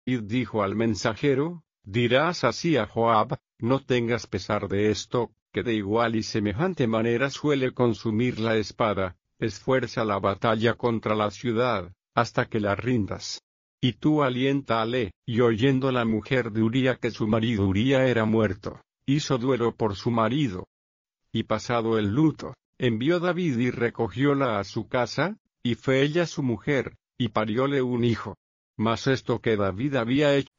Y dijo al mensajero: dirás así a Joab: no tengas pesar de esto, que de igual y semejante manera suele consumir la espada, esfuerza la batalla contra la ciudad, hasta que la rindas. Y tú aliéntale. Y oyendo la mujer de Uría que su marido Uría era muerto, hizo duelo por su marido. Y pasado el luto, envió David y recogióla a su casa, y fue ella su mujer, y parióle un hijo. Mas esto que David había hecho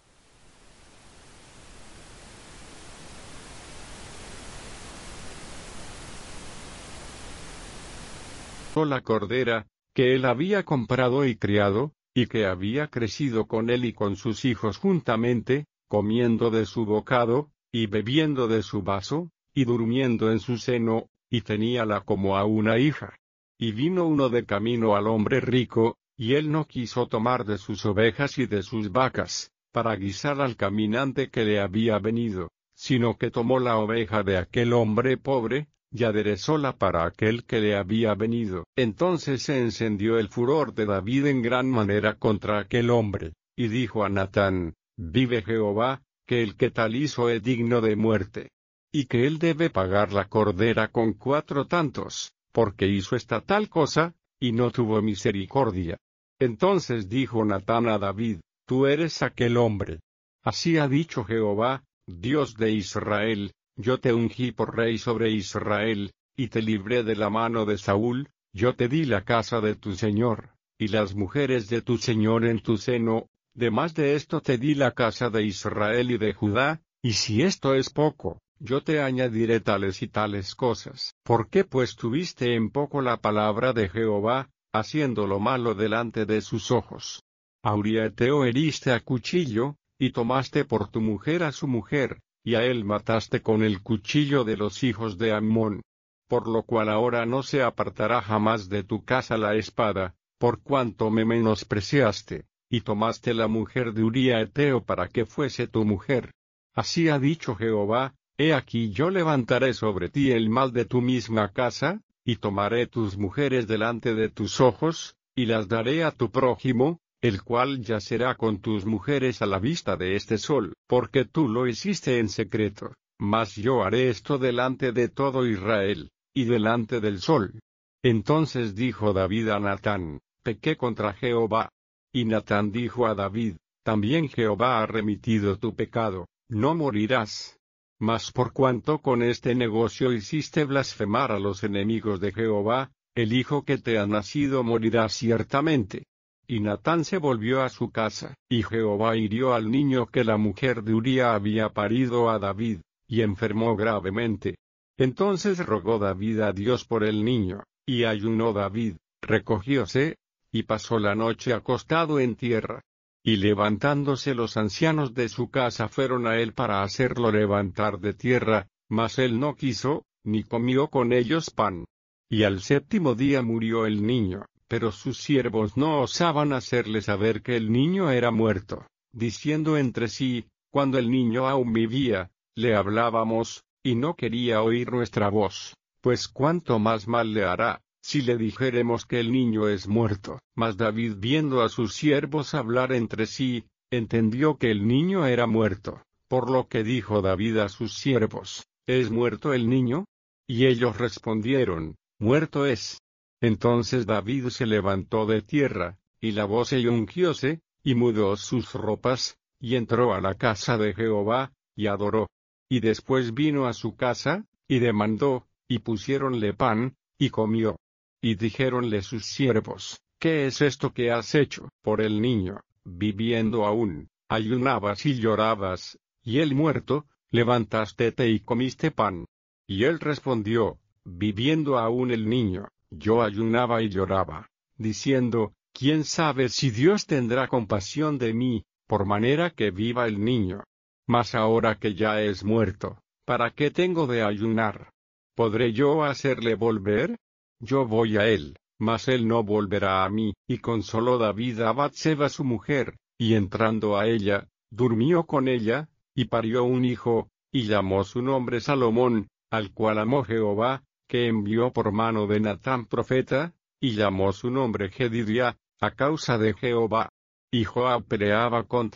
la cordera, que él había comprado y criado, y que había crecido con él y con sus hijos juntamente, comiendo de su bocado, y bebiendo de su vaso, y durmiendo en su seno, y teníala como a una hija. Y vino uno de camino al hombre rico, y él no quiso tomar de sus ovejas y de sus vacas, para guisar al caminante que le había venido, sino que tomó la oveja de aquel hombre pobre, y aderezóla para aquel que le había venido. Entonces se encendió el furor de David en gran manera contra aquel hombre, y dijo a Natán: vive Jehová, que el que tal hizo es digno de muerte, y que él debe pagar la cordera con 4 tantos, porque hizo esta tal cosa, y no tuvo misericordia. Entonces dijo Natán a David: tú eres aquel hombre. Así ha dicho Jehová, Dios de Israel: yo te ungí por rey sobre Israel, y te libré de la mano de Saúl, yo te di la casa de tu señor, y las mujeres de tu señor en tu seno, demás de esto te di la casa de Israel y de Judá, y si esto es poco, yo te añadiré tales y tales cosas. ¿Por qué pues tuviste en poco la palabra de Jehová, haciendo lo malo delante de sus ojos? A Uría Eteo heriste a cuchillo, y tomaste por tu mujer a su mujer, y a él mataste con el cuchillo de los hijos de Ammón. Por lo cual ahora no se apartará jamás de tu casa la espada, por cuanto me menospreciaste, y tomaste la mujer de Uría Eteo para que fuese tu mujer. Así ha dicho Jehová: he aquí yo levantaré sobre ti el mal de tu misma casa, y tomaré tus mujeres delante de tus ojos, y las daré a tu prójimo, el cual yacerá con tus mujeres a la vista de este sol, porque tú lo hiciste en secreto, mas yo haré esto delante de todo Israel, y delante del sol. Entonces dijo David a Natán: pequé contra Jehová. Y Natán dijo a David: también Jehová ha remitido tu pecado, no morirás. Mas por cuanto con este negocio hiciste blasfemar a los enemigos de Jehová, el hijo que te ha nacido morirá ciertamente. Y Natán se volvió a su casa, y Jehová hirió al niño que la mujer de Uría había parido a David, y enfermó gravemente. Entonces rogó David a Dios por el niño, y ayunó David, recogióse, y pasó la noche acostado en tierra. Y levantándose los ancianos de su casa fueron a él para hacerlo levantar de tierra, mas él no quiso, ni comió con ellos pan. Y al 7º día murió el niño. Pero sus siervos no osaban hacerle saber que el niño era muerto, diciendo entre sí: cuando el niño aún vivía, le hablábamos, y no quería oír nuestra voz, pues cuánto más mal le hará, si le dijéremos que el niño es muerto. Mas David, viendo a sus siervos hablar entre sí, entendió que el niño era muerto, por lo que dijo David a sus siervos: ¿es muerto el niño? Y ellos respondieron: muerto es. Entonces David se levantó de tierra, y lavóse y ungióse, y mudó sus ropas, y entró a la casa de Jehová, y adoró. Y después vino a su casa, y demandó, y pusiéronle pan, y comió. Y dijéronle sus siervos: ¿qué es esto que has hecho por el niño? Viviendo aún, ayunabas y llorabas, y él muerto, levantástete y comiste pan. Y él respondió: viviendo aún el niño, yo ayunaba y lloraba, diciendo: ¿quién sabe si Dios tendrá compasión de mí, por manera que viva el niño? Mas ahora que ya es muerto, ¿para qué tengo de ayunar? ¿Podré yo hacerle volver? Yo voy a él, mas él no volverá a mí. Y consoló David a Batseba su mujer, y entrando a ella, durmió con ella, y parió un hijo, y llamó su nombre Salomón, al cual amó Jehová, que envió por mano de Natán profeta, y llamó su nombre Jedidia, a causa de Jehová. Y Joab peleaba contra